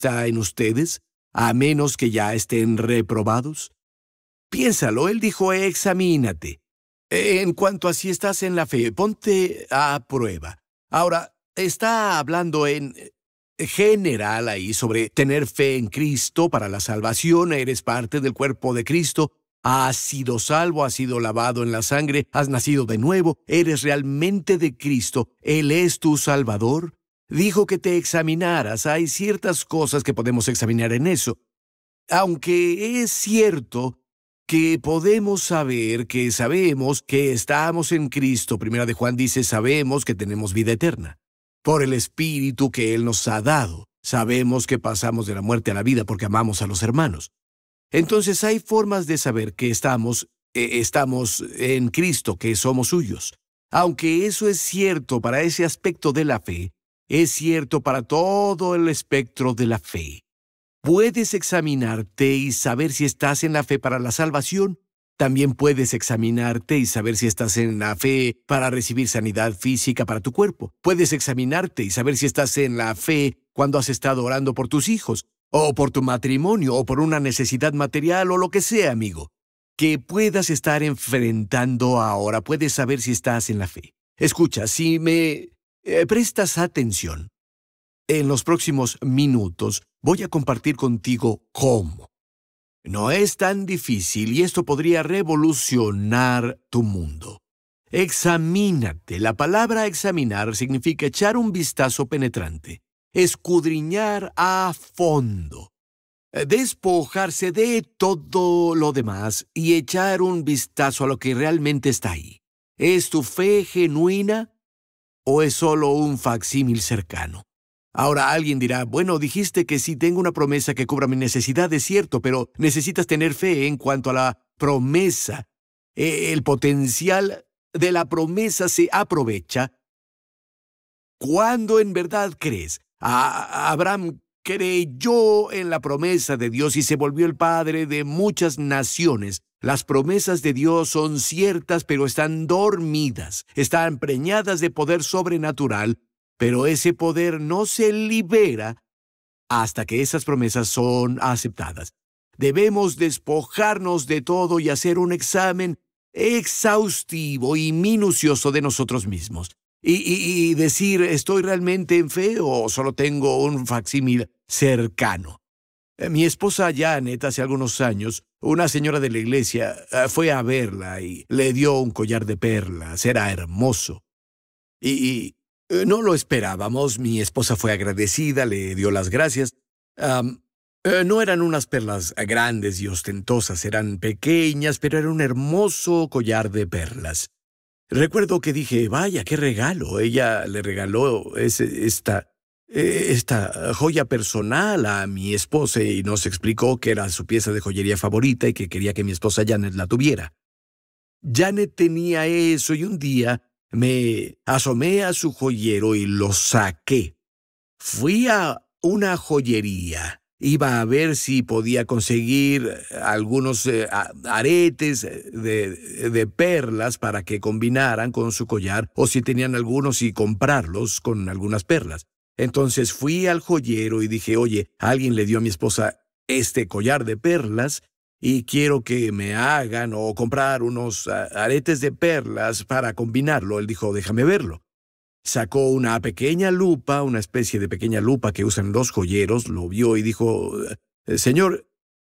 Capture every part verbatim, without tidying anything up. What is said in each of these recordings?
está en ustedes, a menos que ya estén reprobados? Piénsalo, él dijo, examínate. En cuanto a si estás en la fe, ponte a prueba. Ahora, está hablando en general ahí sobre tener fe en Cristo para la salvación. Eres parte del cuerpo de Cristo. Has sido salvo, has sido lavado en la sangre, has nacido de nuevo, eres realmente de Cristo. Él es tu Salvador. Dijo que te examinaras. Hay ciertas cosas que podemos examinar en eso. Aunque es cierto que podemos saber que sabemos que estamos en Cristo. Primera de Juan dice, sabemos que tenemos vida eterna. Por el Espíritu que Él nos ha dado. Sabemos que pasamos de la muerte a la vida porque amamos a los hermanos. Entonces hay formas de saber que estamos, eh, estamos en Cristo, que somos suyos. Aunque eso es cierto para ese aspecto de la fe, es cierto para todo el espectro de la fe. Puedes examinarte y saber si estás en la fe para la salvación. También puedes examinarte y saber si estás en la fe para recibir sanidad física para tu cuerpo. Puedes examinarte y saber si estás en la fe cuando has estado orando por tus hijos, o por tu matrimonio, o por una necesidad material, o lo que sea, amigo, que puedas estar enfrentando ahora. Puedes saber si estás en la fe. Escucha, si me eh, prestas atención, en los próximos minutos voy a compartir contigo cómo. No es tan difícil y esto podría revolucionar tu mundo. Examínate. La palabra examinar significa echar un vistazo penetrante. Escudriñar a fondo, despojarse de todo lo demás y echar un vistazo a lo que realmente está ahí. ¿Es tu fe genuina o es solo un facsímil cercano? Ahora alguien dirá, bueno, dijiste que sí tengo una promesa que cubra mi necesidad, es cierto, pero necesitas tener fe en cuanto a la promesa. El potencial de la promesa se aprovecha cuando en verdad crees. A Abraham creyó en la promesa de Dios y se volvió el padre de muchas naciones. Las promesas de Dios son ciertas, pero están dormidas, están preñadas de poder sobrenatural, pero ese poder no se libera hasta que esas promesas son aceptadas. Debemos despojarnos de todo y hacer un examen exhaustivo y minucioso de nosotros mismos. Y, y, y decir, ¿estoy realmente en fe o solo tengo un facsímil cercano? Mi esposa Janet, hace algunos años, una señora de la iglesia, fue a verla y le dio un collar de perlas. Era hermoso. Y, y no lo esperábamos. Mi esposa fue agradecida, le dio las gracias. Um, eh, no eran unas perlas grandes y ostentosas, eran pequeñas, pero era un hermoso collar de perlas. Recuerdo que dije, vaya, qué regalo. Ella le regaló ese, esta, eh, esta joya personal a mi esposa y nos explicó que era su pieza de joyería favorita y que quería que mi esposa Janet la tuviera. Janet tenía eso y un día me asomé a su joyero y lo saqué. Fui a una joyería. Iba a ver si podía conseguir algunos eh, aretes de, de perlas para que combinaran con su collar, o si tenían algunos y comprarlos con algunas perlas. Entonces fui al joyero y dije, oye, alguien le dio a mi esposa este collar de perlas y quiero que me hagan o comprar unos aretes de perlas para combinarlo. Él dijo, déjame verlo. Sacó una pequeña lupa, una especie de pequeña lupa que usan los joyeros, lo vio y dijo, señor,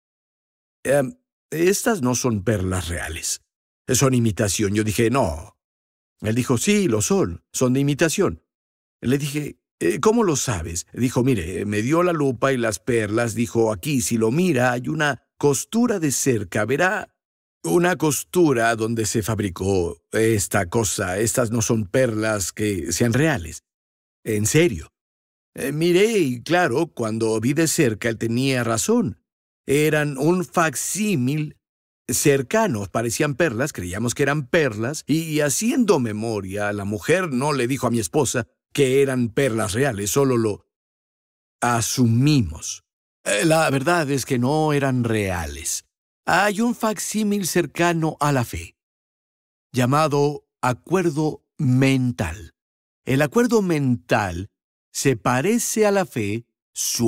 eh, estas no son perlas reales, son imitación. Yo dije, no. Él dijo, sí, lo son, son de imitación. Le dije, ¿cómo lo sabes? Dijo, mire, me dio la lupa y las perlas. Dijo, aquí, si lo mira, hay una costura de cerca, verá. Una costura donde se fabricó esta cosa. Estas no son perlas que sean reales. En serio. Eh, miré y claro, cuando vi de cerca, él tenía razón. Eran un facsímil cercano. Parecían perlas, creíamos que eran perlas. Y haciendo memoria, la mujer no le dijo a mi esposa que eran perlas reales, solo lo asumimos. Eh, la verdad es que no eran reales. Hay un facsímil cercano a la fe, llamado acuerdo mental. El acuerdo mental se parece a la fe,